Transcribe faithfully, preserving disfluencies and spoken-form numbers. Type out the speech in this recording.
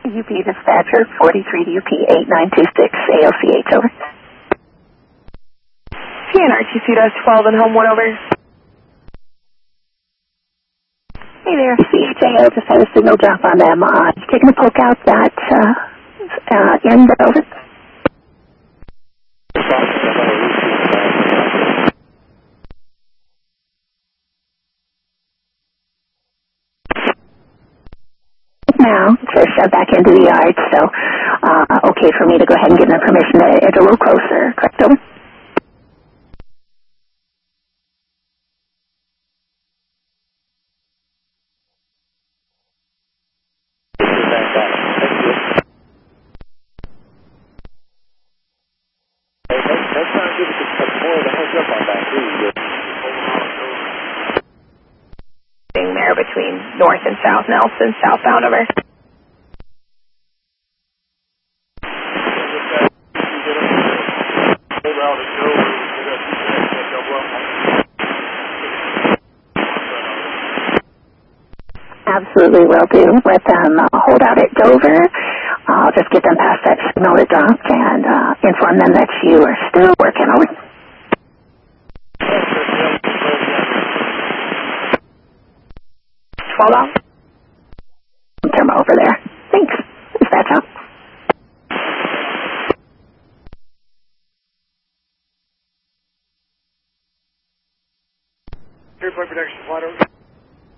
U P dispatcher, forty-three U P eight nine two six, A L C H, over. P N R T C does twelve and home, one over. Hey there, C H A O, just had a signal drop on them. Uh, you taking a poke out that uh, uh, end, over? Now, first shut back into the yard, so uh, okay for me to go ahead and give them permission to edge a little closer, correct, over? There between north and south Nelson, southbound, over. Absolutely will do. Let them uh, hold out at Dover. I'll just get them past that signal that dropped and uh, inform them that you are still working, over. twelve out. Turn over there. Thanks. Dispatch out. Airplane protection, flight over.